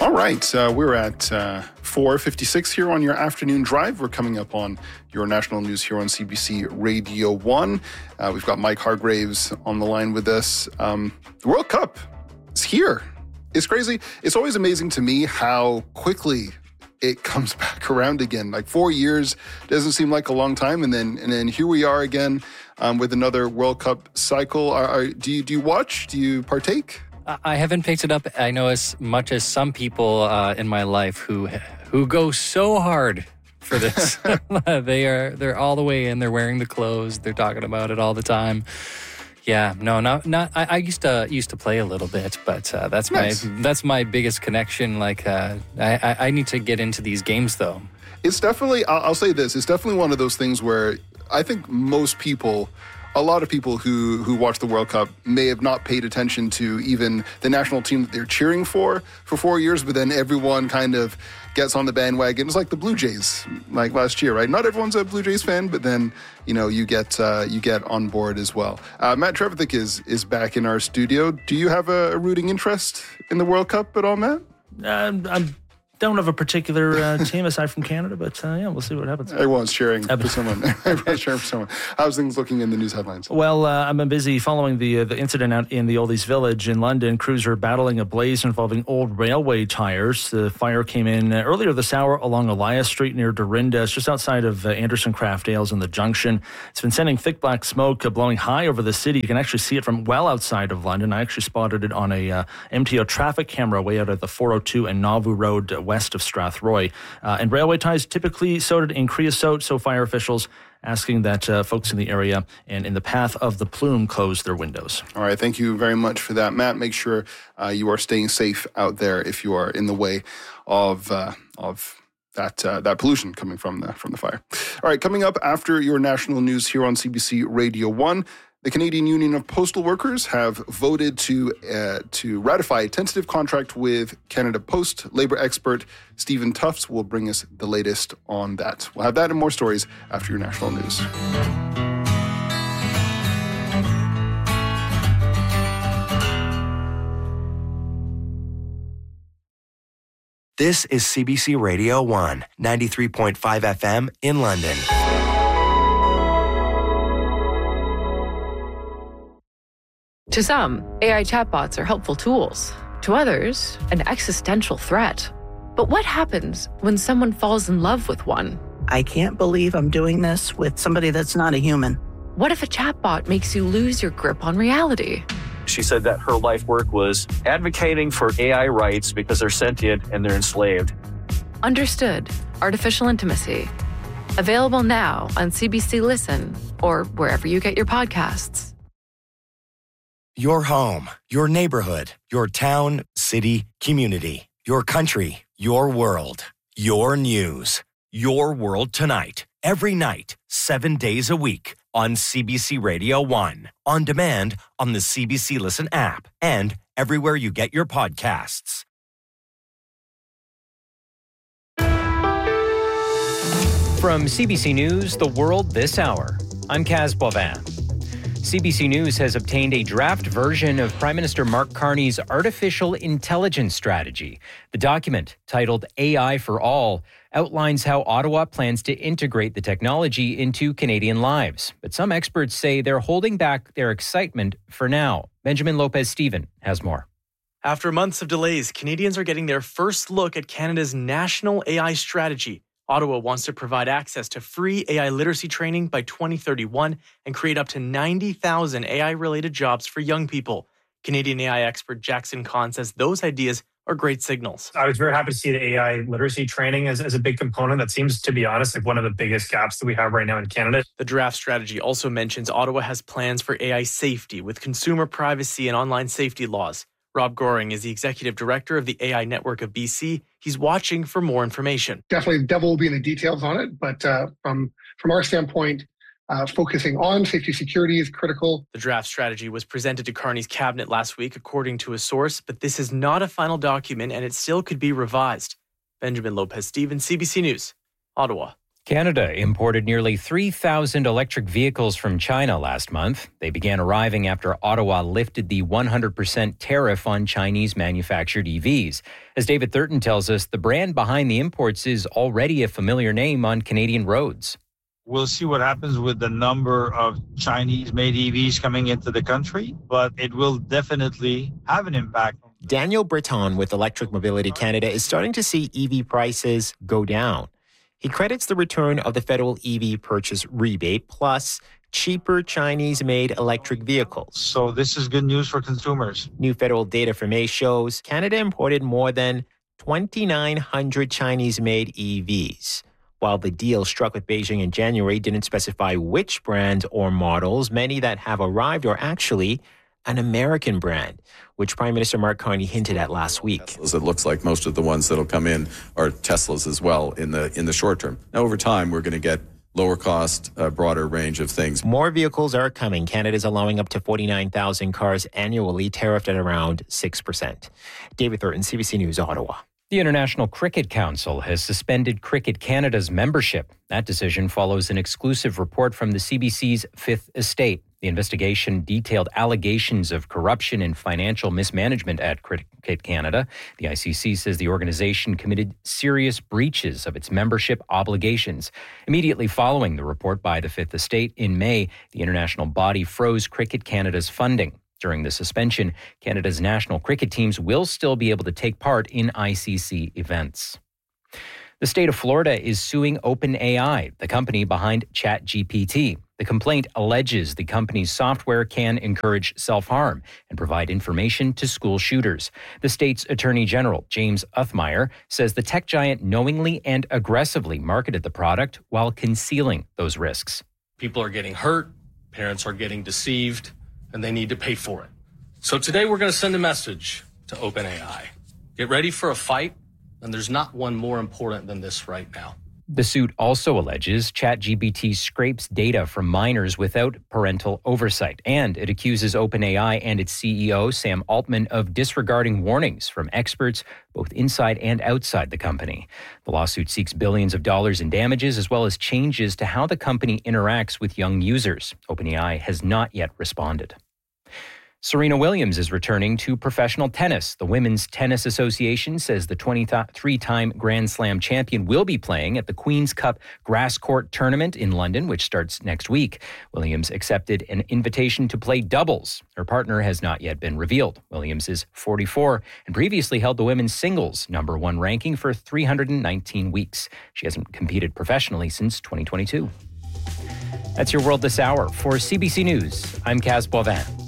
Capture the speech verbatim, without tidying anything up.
All right, uh, we're at uh, four fifty-six here on your afternoon drive. We're coming up on your national news here on C B C Radio one. Uh, we've got Mike Hargraves on the line with us. Um, the World Cup is here. It's crazy. It's always amazing to me how quickly it comes back around again. Like four years doesn't seem like a long time, and then and then here we are again um, with another World Cup cycle. Are, are, do you do you watch? Do you partake? I haven't picked it up, I know, as much as some people uh, in my life who who go so hard for this. they are they're all the way in. They're wearing the clothes. They're talking about it all the time. Yeah, no, not not. I, I used to used to play a little bit, but uh, that's nice. my that's my biggest connection. Like, uh, I I need to get into these games though. It's definitely. I'll, I'll say this. It's definitely one of those things where I think most people. A lot of people who, who watch the World Cup may have not paid attention to even the national team that they're cheering for for four years, but then everyone kind of gets on the bandwagon. It's like the Blue Jays, like last year, right? Not everyone's a Blue Jays fan, but then, you know, you get uh, you get on board as well. Uh, Matt Trevithick is is back in our studio. Do you have a, a rooting interest in the World Cup at all, Matt? Um, I'm don't have a particular uh, team aside from Canada, but uh, yeah, we'll see what happens. Everyone's cheering for someone. Everyone's cheering for someone. How's things looking in the news headlines? Well, uh, I've been busy following the uh, the incident out in the Oldies Village in London. Crews are battling a blaze involving old railway tires. The fire came in uh, earlier this hour along Elias Street near Dorinda. It's just outside of uh, Anderson Craft Ales in the junction. It's been sending thick black smoke uh, blowing high over the city. You can actually see it from well outside of London. I actually spotted it on a uh, M T O traffic camera way out of the four oh two and Nauvoo Road uh, west of Strathroy. Uh, and railway ties typically coated in creosote, so fire officials asking that uh, folks in the area and in the path of the plume close their windows. All right, thank you very much for that, Matt. Make sure uh, you are staying safe out there if you are in the way of uh, of that uh, that pollution coming from the from the fire. All right, coming up after your national news here on C B C Radio one. The Canadian Union of Postal Workers have voted to uh, to ratify a tentative contract with Canada Post. Labour expert Stephen Tufts will bring us the latest on that. We'll have that and more stories after your national news. This is C B C Radio one, ninety-three point five F M in London. To some, A I chatbots are helpful tools. To others, an existential threat. But what happens when someone falls in love with one? I can't believe I'm doing this with somebody that's not a human. What if a chatbot makes you lose your grip on reality? She said that her life work was advocating for A I rights because they're sentient and they're enslaved. Understood. Artificial Intimacy. Available now on C B C Listen or wherever you get your podcasts. Your home, your neighborhood, your town, city, community, your country, your world, your news, your world tonight, every night, seven days a week on C B C Radio one, on demand on the C B C Listen app, and everywhere you get your podcasts. From C B C News, The World This Hour, I'm Kaz Boivin. C B C News has obtained a draft version of Prime Minister Mark Carney's artificial intelligence strategy. The document, titled A I for All, outlines how Ottawa plans to integrate the technology into Canadian lives. But some experts say they're holding back their excitement for now. Benjamin Lopez-Steven has more. After months of delays, Canadians are getting their first look at Canada's national A I strategy. Ottawa wants to provide access to free A I literacy training by twenty thirty-one and create up to ninety thousand A I-related jobs for young people. Canadian A I expert Jackson Kahn says those ideas are great signals. I was very happy to see the A I literacy training as, as a big component. That seems, to be honest, like one of the biggest gaps that we have right now in Canada. The draft strategy also mentions Ottawa has plans for A I safety with consumer privacy and online safety laws. Rob Goring is the executive director of the A I Network of B C. He's watching for more information. Definitely the devil will be in the details on it, but uh, from, from our standpoint, uh, focusing on safety security is critical. The draft strategy was presented to Carney's cabinet last week, according to a source, but this is not a final document and it still could be revised. Benjamin Lopez-Steven, C B C News, Ottawa. Canada imported nearly three thousand electric vehicles from China last month. They began arriving after Ottawa lifted the one hundred percent tariff on Chinese-manufactured E Vs. As David Thurton tells us, the brand behind the imports is already a familiar name on Canadian roads. We'll see what happens with the number of Chinese-made E Vs coming into the country, but it will definitely have an impact. Daniel Breton with Electric Mobility Canada is starting to see E V prices go down. He credits the return of the federal E V purchase rebate plus cheaper Chinese-made electric vehicles. So this is good news for consumers. New federal data from May shows Canada imported more than twenty-nine hundred Chinese-made E Vs. While the deal struck with Beijing in January didn't specify which brand or models, many that have arrived are actually an American brand, which Prime Minister Mark Carney hinted at last week. It looks like most of the ones that'll come in are Teslas as well in the in the short term. Now, over time, we're going to get lower cost, a broader range of things. More vehicles are coming. Canada's allowing up to forty-nine thousand cars annually, tariffed at around six percent. David Thurton, C B C News, Ottawa. The International Cricket Council has suspended Cricket Canada's membership. That decision follows an exclusive report from the C B C's Fifth Estate. The investigation detailed allegations of corruption and financial mismanagement at Cricket Canada. The I C C says the organization committed serious breaches of its membership obligations. Immediately following the report by the Fifth Estate in May, the international body froze Cricket Canada's funding. During the suspension, Canada's national cricket teams will still be able to take part in I C C events. The state of Florida is suing OpenAI, the company behind ChatGPT. The complaint alleges the company's software can encourage self-harm and provide information to school shooters. The state's Attorney General, James Uthmeier, says the tech giant knowingly and aggressively marketed the product while concealing those risks. People are getting hurt, parents are getting deceived, and they need to pay for it. So today we're going to send a message to OpenAI. Get ready for a fight, and there's not one more important than this right now. The suit also alleges ChatGPT scrapes data from minors without parental oversight, and it accuses OpenAI and its C E O, Sam Altman, of disregarding warnings from experts both inside and outside the company. The lawsuit seeks billions of dollars in damages as well as changes to how the company interacts with young users. OpenAI has not yet responded. Serena Williams is returning to professional tennis. The Women's Tennis Association says the twenty-three-time Grand Slam champion will be playing at the Queen's Cup Grass Court Tournament in London, which starts next week. Williams accepted an invitation to play doubles. Her partner has not yet been revealed. Williams is forty-four and previously held the women's singles number one ranking for three hundred nineteen weeks. She hasn't competed professionally since twenty twenty-two. That's your World This Hour. For C B C News, I'm Kaz Boivin.